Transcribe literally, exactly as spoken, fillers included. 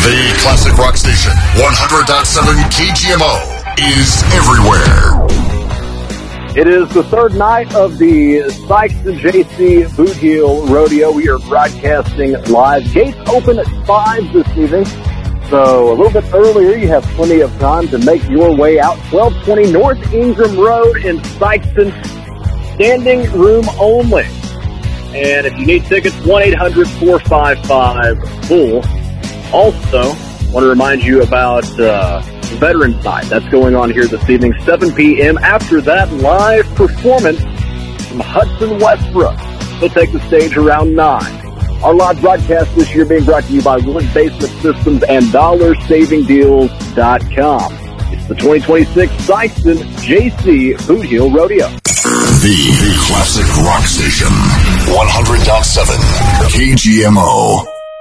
The Classic Rock Station, one hundred point seven K G M O, is everywhere. It is the third night of the Sikeston and J C Boot Heel Rodeo. We are broadcasting live. Gates open at five this evening, so a little bit earlier. You have plenty of time to make your way out. twelve twenty North Ingram Road in Sikeston. Standing room only. And if you need tickets, one eight hundred four five five F U L. Also, want to remind you about uh, Veterans Night. That's going on here this evening, seven p.m. After that, live performance from Hudson Westbrook. He'll take the stage around nine. Our live broadcast this year being brought to you by Wood Basement Systems and dollar saving deals dot com. It's the twenty twenty-six Sikeston J C Boot Heel Rodeo. The, the Classic Rock Station, one hundred point seven K G M O.